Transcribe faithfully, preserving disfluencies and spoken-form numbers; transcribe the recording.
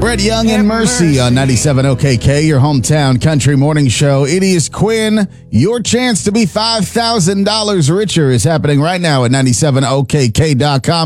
Brett Young and Mercy on ninety-seven O K K, your hometown country morning show. It is Quinn. Your chance to be five thousand dollars richer is happening right now at ninety-seven O K K dot com.